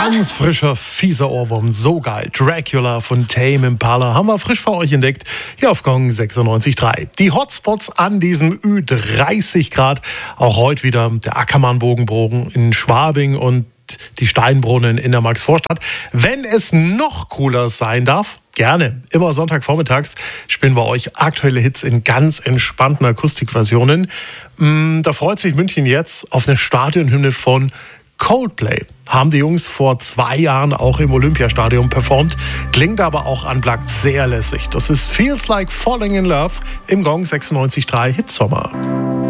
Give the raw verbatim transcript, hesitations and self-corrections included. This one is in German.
Ganz frischer, fieser Ohrwurm, so geil. Dracula von Tame Impala haben wir frisch für euch entdeckt, hier auf Gong sechsundneunzig Komma drei. Die Hotspots an diesem Ü dreißig Grad, auch heute wieder der Ackermann-Bogenbrogen in Schwabing und die Steinbrunnen in der Maxvorstadt. Wenn es noch cooler sein darf, gerne. Immer Sonntagvormittags spielen wir euch aktuelle Hits in ganz entspannten Akustikversionen. Da freut sich München jetzt auf eine Stadionhymne von Coldplay. Haben die Jungs vor zwei Jahren auch im Olympiastadion performt. Klingt aber auch unplugged sehr lässig. Das ist Feels Like Falling in Love im Gong sechsundneunzig Komma drei Hitsommer.